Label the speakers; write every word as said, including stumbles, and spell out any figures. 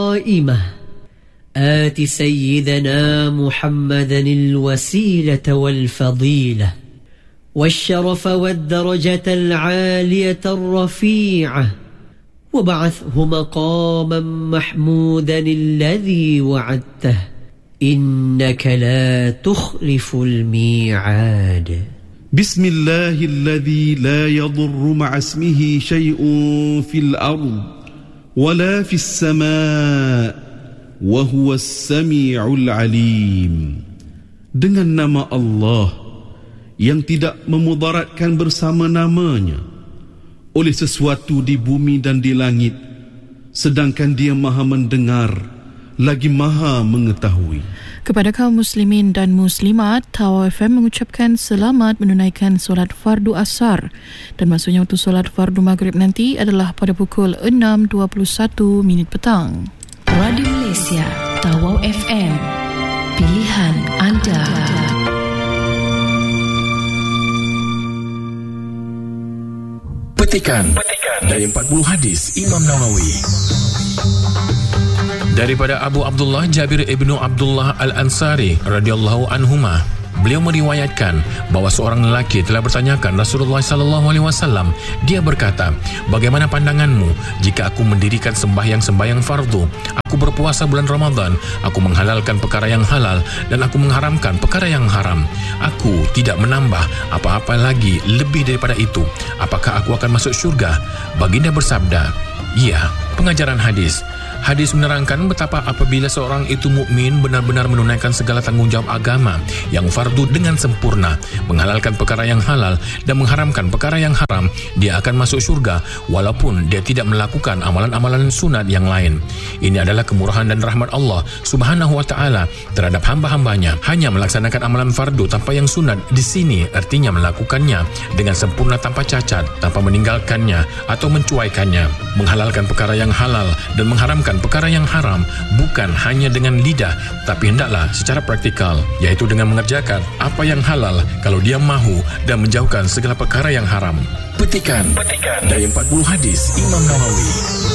Speaker 1: قائمة آت سيدنا محمدا الوسيلة والفضيلة والشرف والدرجة العالية الرفيعة وابعثه مقاما محمودا الذي وعدته إنك لا تخلف الميعاد.
Speaker 2: بسم الله الذي لا يضر مع اسمه شيء في الأرض ولا في السماء وهو السميع العليم. Dengan nama Allah yang tidak memudaratkan bersama namanya oleh sesuatu di bumi dan di langit, sedangkan Dia Maha mendengar lagi Maha mengetahui.
Speaker 3: Kepada kaum muslimin dan muslimat, Tawau F M mengucapkan selamat menunaikan solat fardu asar, dan maksudnya untuk solat fardu maghrib nanti adalah pada pukul enam dua puluh satu minit petang.
Speaker 4: Radio Malaysia, Tawau F M, pilihan anda.
Speaker 5: Petikan, Petikan dari empat puluh hadis Imam Nawawi. Daripada Abu Abdullah Jabir ibnu Abdullah Al-Ansari radhiyallahu anhuma, beliau meriwayatkan bahawa seorang lelaki telah bertanyakan Rasulullah sallallahu alaihi wasallam. Dia berkata, "Bagaimana pandanganmu jika aku mendirikan sembahyang-sembahyang fardu? Aku berpuasa bulan Ramadan, aku menghalalkan perkara yang halal dan aku mengharamkan perkara yang haram. Aku tidak menambah apa-apa lagi lebih daripada itu. Apakah aku akan masuk syurga?" Baginda bersabda, "Ya." Pengajaran hadis. Hadis menerangkan betapa apabila seorang itu mukmin benar-benar menunaikan segala tanggungjawab agama yang fardu dengan sempurna, menghalalkan perkara yang halal dan mengharamkan perkara yang haram, dia akan masuk syurga walaupun dia tidak melakukan amalan-amalan sunat yang lain. Ini adalah kemurahan dan rahmat Allah Subhanahu wa taala terhadap hamba-hambanya. Hanya melaksanakan amalan fardu tanpa yang sunat di sini artinya melakukannya dengan sempurna tanpa cacat, tanpa meninggalkannya atau mencuaikannya. Menghalalkan perkara yang halal dan mengharamkan perkara yang haram bukan hanya dengan lidah, tapi hendaklah secara praktikal, iaitu dengan mengerjakan apa yang halal kalau dia mahu dan menjauhkan segala perkara yang haram. Petikan, Petikan dari empat puluh hadis Imam Nawawi.